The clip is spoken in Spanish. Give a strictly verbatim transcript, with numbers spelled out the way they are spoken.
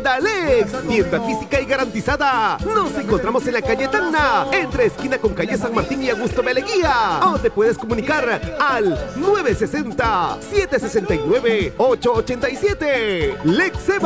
Tienda Lex, tienda física y garantizada. Nos encontramos en la calle Tacna, entre esquina con calle San Martín y Augusto B. Leguía. O te puedes comunicar al nueve sesenta, siete sesenta y nueve, ocho ochenta y siete. Lex